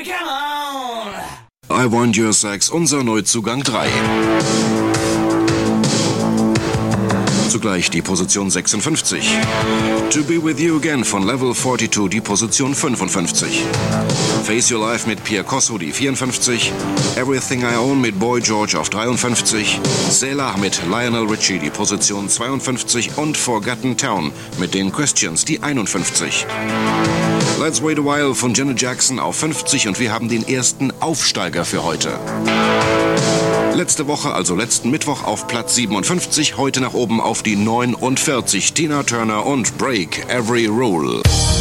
I Want Your Sex, unser Neuzugang 3. Zugleich die Position 56. To Be With You Again von Level 42, die Position 55. Face Your Life mit Pierre Cosso, die 54. Everything I Own mit Boy George auf 53. Selah mit Lionel Richie, die Position 52. Und Forgotten Town mit den Questions, die 51. Let's Wait a While von Janet Jackson auf 50 und wir haben den ersten Aufsteiger für heute. Letzte Woche, also letzten Mittwoch auf Platz 57, heute nach oben auf die 49. Tina Turner und Break Every Rule.